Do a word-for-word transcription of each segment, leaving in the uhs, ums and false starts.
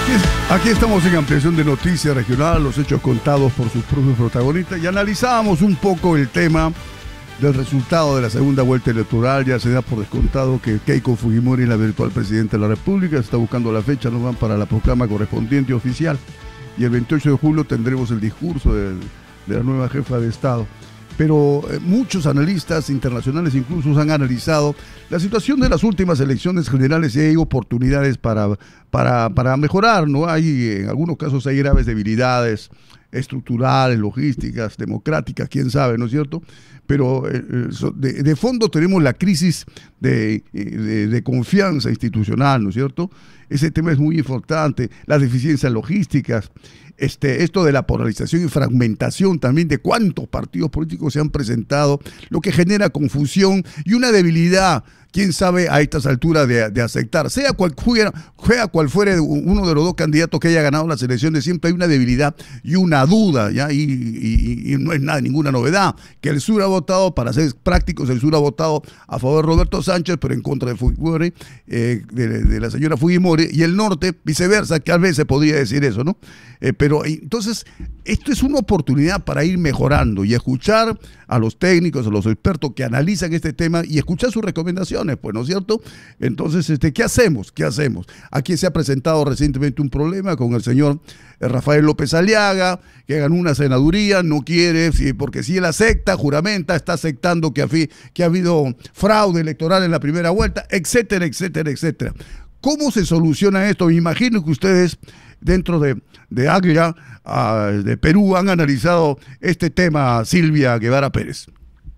Aquí estamos en ampliación de Noticias Regional, los hechos contados por sus propios protagonistas, y analizábamos un poco el tema del resultado de la segunda vuelta electoral. Ya se da por descontado que Keiko Fujimori, la virtual presidenta de la República, está buscando la fecha, no van para la proclama correspondiente oficial, y el veintiocho de julio tendremos el discurso de, de la nueva jefa de Estado. Pero eh, muchos analistas internacionales incluso han analizado la situación de las últimas elecciones generales y hay oportunidades para, para, para mejorar, ¿no? Hay, en algunos casos hay graves debilidades estructurales, logísticas, democráticas, quién sabe, ¿no es cierto? Pero eh, de, de fondo tenemos la crisis de, de, de confianza institucional, ¿no es cierto? Ese tema es muy importante, las deficiencias logísticas, este, esto de la polarización y fragmentación también de cuántos partidos políticos se han presentado, lo que genera confusión y una debilidad, quién sabe a estas alturas de, de aceptar, sea cual, fuera, sea cual fuere uno de los dos candidatos que haya ganado las elecciones, siempre hay una debilidad y una duda, ¿ya? Y, y, y no es nada, ninguna novedad, que el sur ha votado, para ser prácticos, el sur ha votado a favor de Roberto Sánchez, pero en contra de Fujimori, eh, de, de la señora Fujimori, y el norte, viceversa, que a veces se podría decir eso, ¿no? Eh, pero entonces, esto es una oportunidad para ir mejorando y escuchar a los técnicos, a los expertos que analizan este tema y escuchar sus recomendaciones, pues, ¿no es cierto? Entonces, este, ¿qué hacemos? ¿Qué hacemos? Aquí se ha presentado recientemente un problema con el señor Rafael López Aliaga, que ganó una senaduría, no quiere, porque si él acepta, juramenta, está aceptando que ha, que ha habido fraude electoral en la primera vuelta, etcétera, etcétera, etcétera. ¿Cómo se soluciona esto? Me imagino que ustedes dentro de, de Águila, uh, de Perú, han analizado este tema, Silvia Guevara Pérez.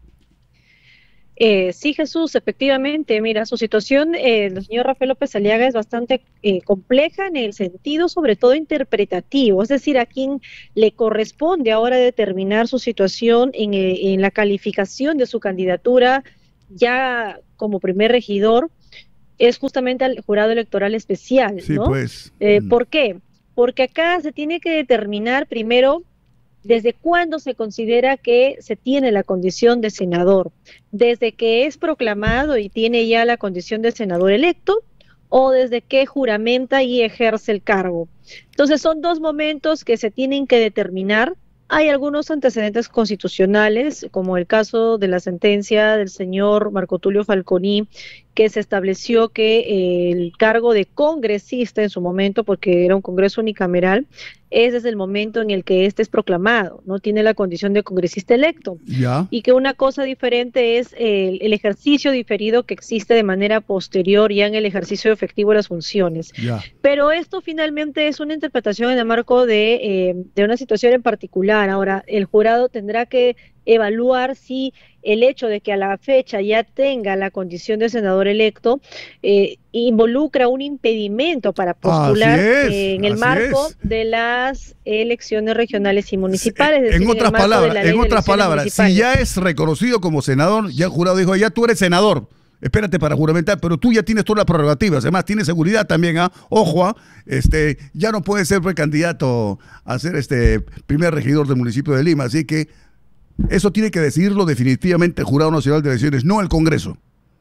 Eh, sí, Jesús, efectivamente, mira, su situación, eh, el señor Rafael López Aliaga es bastante eh, compleja en el sentido sobre todo interpretativo, es decir, a quien le corresponde ahora determinar su situación en, eh, en la calificación de su candidatura ya como primer regidor, es justamente al jurado electoral especial, sí, ¿no? Pues. Eh, ¿Por qué? Porque acá se tiene que determinar primero desde cuándo se considera que se tiene la condición de senador, desde que es proclamado y tiene ya la condición de senador electo, o desde que juramenta y ejerce el cargo. Entonces son dos momentos que se tienen que determinar. Hay algunos antecedentes constitucionales, como el caso de la sentencia del señor Marco Tulio Falconi, que se estableció que eh, el cargo de congresista en su momento, porque era un congreso unicameral, es desde el momento en el que éste es proclamado, no tiene la condición de congresista electo. ¿Ya? Y que una cosa diferente es el, el ejercicio diferido que existe de manera posterior ya en el ejercicio efectivo de las funciones. ¿Ya? Pero esto finalmente es una interpretación en el marco de, eh, de una situación en particular. Ahora, el jurado tendrá que evaluar si el hecho de que a la fecha ya tenga la condición de senador electo eh, involucra un impedimento para postular es, eh, en el marco es. de las elecciones regionales y municipales. En, es decir, en otras en palabras, en otras palabras, si ya es reconocido como senador, ya el jurado dijo, ya tú eres senador, espérate para juramentar, pero tú ya tienes todas las prerrogativas, además tienes seguridad también, ¿ah? Ojo, ¿ah? este, ya no puedes ser precandidato a ser este primer regidor del municipio de Lima, así que eso tiene que decidirlo definitivamente el Jurado Nacional de Elecciones, no el Congreso.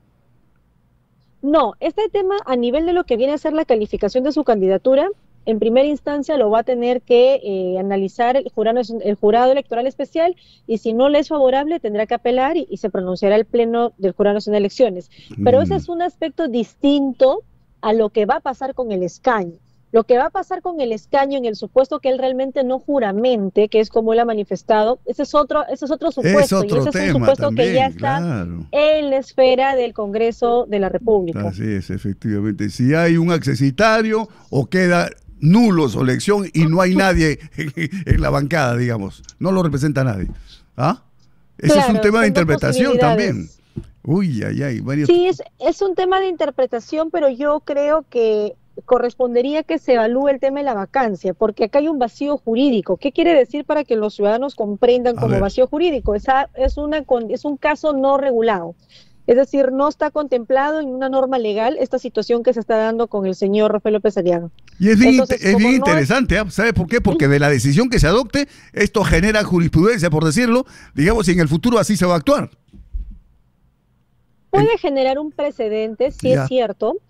No, este tema a nivel de lo que viene a ser la calificación de su candidatura, en primera instancia lo va a tener que eh, analizar el jurado, el jurado electoral especial, y si no le es favorable tendrá que apelar y, y se pronunciará el pleno del Jurado Nacional de Elecciones. Pero mm. ese es un aspecto distinto a lo que va a pasar con el escaño. Lo que va a pasar con el escaño en el supuesto que él realmente no juramente, que es como él ha manifestado, ese es otro, ese es otro supuesto, es otro y ese tema es un supuesto también, que ya está claro. en la esfera del Congreso de la República. Así es, efectivamente. Si hay un accesitario o queda nulo su elección y no hay nadie en, en la bancada, digamos, no lo representa nadie. ¿Ah? Ese claro, es un tema de interpretación también. Uy, ay, ay. Varios... Sí, es, es un tema de interpretación, pero yo creo que correspondería que se evalúe el tema de la vacancia, porque acá hay un vacío jurídico. ¿Qué quiere decir para que los ciudadanos comprendan como vacío jurídico? Esa es, una, es un caso no regulado. Es decir, no está contemplado en una norma legal esta situación que se está dando con el señor Rafael López Aliaga. Y es bien, Entonces, es bien interesante, no... ¿sabe por qué? Porque de la decisión que se adopte, esto genera jurisprudencia, por decirlo, digamos, y en el futuro así se va a actuar. Puede generar un precedente, sí es cierto,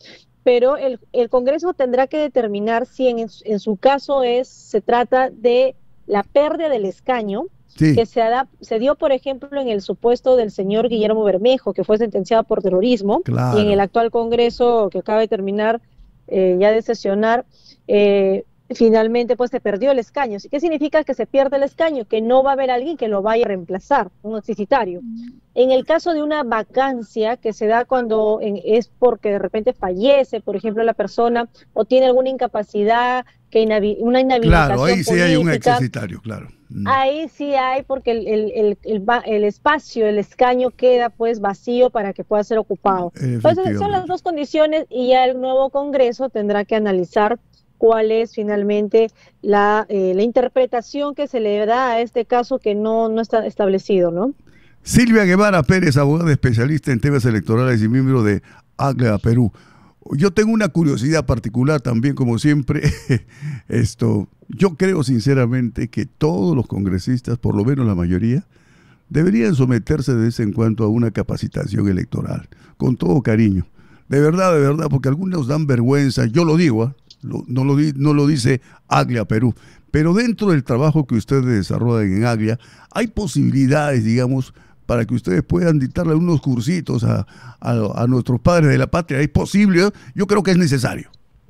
pero el, el Congreso tendrá que determinar si en, en su caso es, se trata de la pérdida del escaño, Sí, que se, adap- se dio, por ejemplo, en el supuesto del señor Guillermo Bermejo, que fue sentenciado por terrorismo, y en el claro. actual Congreso que acaba de terminar eh, ya de sesionar, eh, finalmente pues se perdió el escaño. ¿Qué significa que se pierde el escaño? Que no va a haber alguien que lo vaya a reemplazar, un exicitario. En el caso de una vacancia que se da cuando en, es porque de repente fallece, por ejemplo, la persona o tiene alguna incapacidad, que inhabi una Claro, inhabilitación ahí sí hay un política, excesitario, claro. Mm, ahí sí hay, porque el, el, el, el, el espacio, el escaño queda pues vacío para que pueda ser ocupado. Entonces son las efectivamente. dos condiciones y ya el nuevo Congreso tendrá que analizar cuál es finalmente la, eh, la interpretación que se le da a este caso que no, no está establecido, ¿no? Silvia Guevara Pérez, abogada especialista en temas electorales y miembro de AGLA Perú. Yo tengo una curiosidad particular también, como siempre. Esto, yo creo sinceramente que todos los congresistas, por lo menos la mayoría, deberían someterse de vez en cuando a una capacitación electoral, con todo cariño. De verdad, de verdad, porque algunos dan vergüenza, yo lo digo, ¿eh? Lo- no, lo, di- no lo dice Aglia Perú, pero dentro del trabajo que ustedes desarrollan en Aglia, hay posibilidades, digamos, para que ustedes puedan dictarle unos cursitos a, a- a nuestros padres de la patria. ¿Es posible? ¿Eh? Yo creo que es necesario.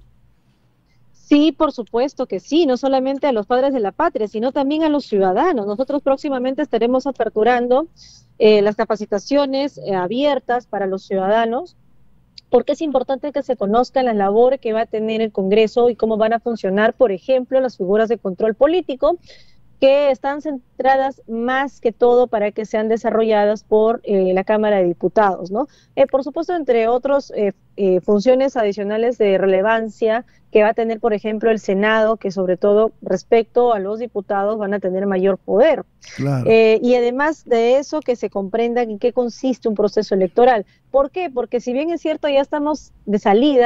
Sí, por supuesto que sí, no solamente a los padres de la patria, sino también a los ciudadanos. Nosotros próximamente estaremos aperturando eh, las capacitaciones eh, abiertas para los ciudadanos, porque es importante que se conozcan las labores que va a tener el Congreso y cómo van a funcionar, por ejemplo, las figuras de control político, que están centradas más que todo para que sean desarrolladas por eh, la Cámara de Diputados, ¿no? Eh, por supuesto, entre otras eh, eh, funciones adicionales de relevancia que va a tener, por ejemplo, el Senado, que sobre todo respecto a los diputados van a tener mayor poder. Claro. Eh, y además de eso, que se comprenda en qué consiste un proceso electoral. ¿Por qué? Porque si bien es cierto, ya estamos de salida,